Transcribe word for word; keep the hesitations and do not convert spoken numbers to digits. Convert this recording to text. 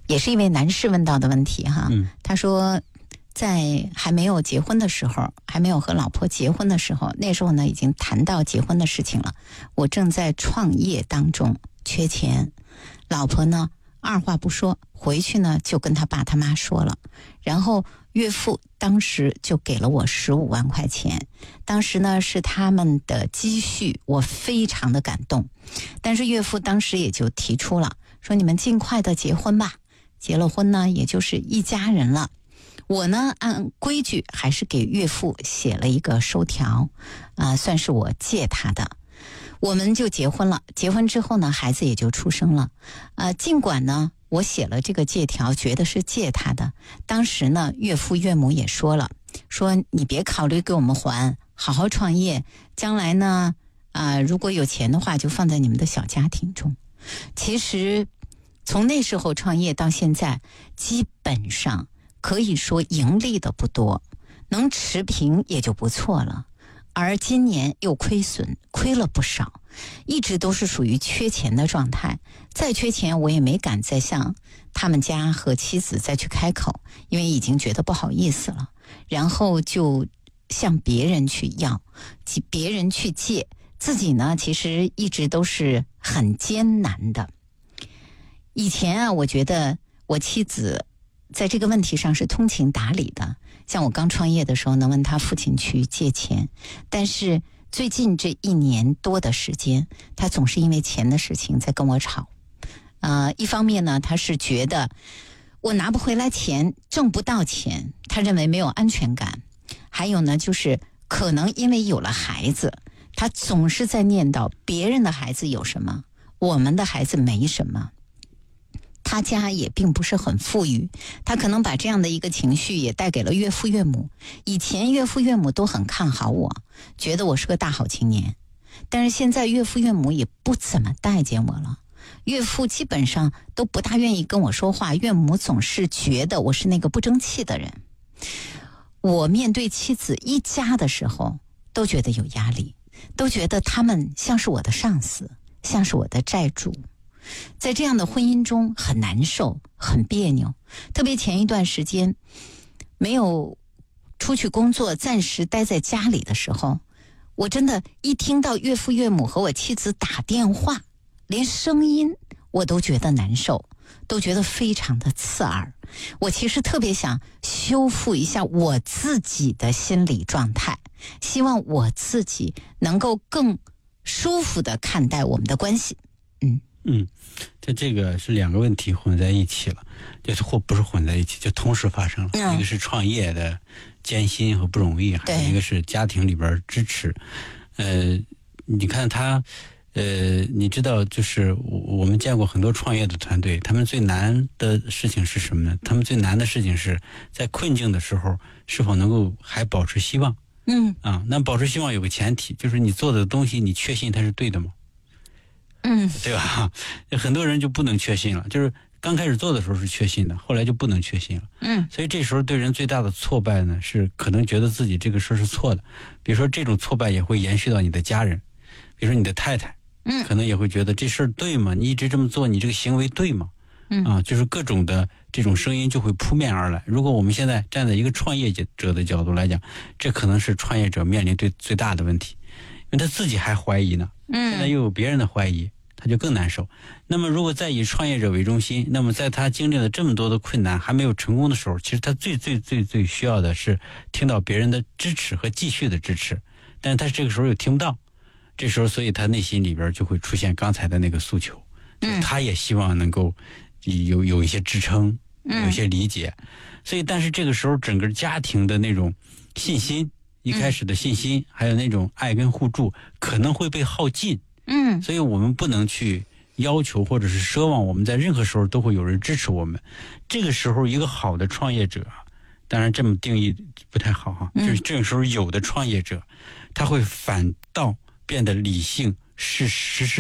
也是一位男士问到的问题哈。 嗯、 他说，在还没有结婚的时候，还没有和老婆结婚的时候，那时候呢已经谈到结婚的事情了。我正在创业当中，缺钱，老婆呢二话不说，回去呢就跟他爸他妈说了，然后岳父当时就给了我十五万块钱，当时呢是他们的积蓄，我非常的感动。但是岳父当时也就提出了，说你们尽快的结婚吧，结了婚呢也就是一家人了。我呢按规矩还是给岳父写了一个收条，啊、呃，算是我借他的。我们就结婚了，结婚之后呢孩子也就出生了。呃，尽管呢我写了这个借条，觉得是借他的，当时呢岳父岳母也说了，说你别考虑给我们还，好好创业，将来呢啊、呃，如果有钱的话就放在你们的小家庭中。其实从那时候创业到现在，基本上可以说盈利的不多，能持平也就不错了。而今年又亏损，亏了不少，一直都是属于缺钱的状态。再缺钱我也没敢再向他们家和妻子再去开口，因为已经觉得不好意思了。然后就向别人去要，别人去借，自己呢其实一直都是很艰难的。以前啊，我觉得我妻子在这个问题上是通情达理的，像我刚创业的时候能问他父亲去借钱，但是最近这一年多的时间，他总是因为钱的事情在跟我吵。呃，一方面呢，他是觉得我拿不回来钱，挣不到钱，他认为没有安全感。还有呢，就是可能因为有了孩子，他总是在念叨别人的孩子有什么，我们的孩子没什么。他家也并不是很富裕，他可能把这样的一个情绪也带给了岳父岳母。以前岳父岳母都很看好我，觉得我是个大好青年，但是现在岳父岳母也不怎么待见我了。岳父基本上都不大愿意跟我说话，岳母总是觉得我是那个不争气的人。我面对妻子一家的时候都觉得有压力，都觉得他们像是我的上司，像是我的债主。在这样的婚姻中很难受，很别扭。特别前一段时间没有出去工作，暂时待在家里的时候，我真的一听到岳父岳母和我妻子打电话，连声音我都觉得难受，都觉得非常的刺耳。我其实特别想修复一下我自己的心理状态，希望我自己能够更舒服地看待我们的关系。嗯嗯，这这个是两个问题混在一起了，就是或不是混在一起，就同时发生了。嗯、一个是创业的艰辛和不容易，还有一个是家庭里边支持。呃，你看他，呃，你知道，就是我们见过很多创业的团队，他们最难的事情是什么呢？他们最难的事情是在困境的时候，是否能够还保持希望。 嗯啊，那保持希望有个前提，就是你做的东西，你确信它是对的吗？ 嗯， 对吧？很多人就不能确信了，就是刚开始做的时候是确信的，后来就不能确信了。 嗯， 所以这时候对人最大的挫败呢，是可能觉得自己这个事是错的。比如说这种挫败也会延续到你的家人，比如说你的太太， 嗯， 可能也会觉得这事儿对吗？你一直这么做，你这个行为对吗？ 嗯啊，就是各种的这种声音就会扑面而来。如果我们现在站在一个创业者的角度来讲，这可能是创业者面临最最大的问题，因为他自己还怀疑呢， 嗯， 现在又有别人的怀疑，他就更难受。那么如果再以创业者为中心，那么在他经历了这么多的困难还没有成功的时候，其实他最最最最需要的是听到别人的支持和继续的支持，但是他这个时候又听不到，这时候所以他内心里边就会出现刚才的那个诉求， 嗯， 他也希望能够有有一些支撑，有一些理解， 嗯， 所以但是这个时候整个家庭的那种信心，一开始的信心，嗯，还有那种爱跟互助可能会被耗尽。 嗯， 所以我们不能去要求或者是奢望我们在任何时候都会有人支持我们。这个时候一个好的创业者，当然这么定义不太好哈，就是这个时候有的创业者他会反倒变得理性，是实实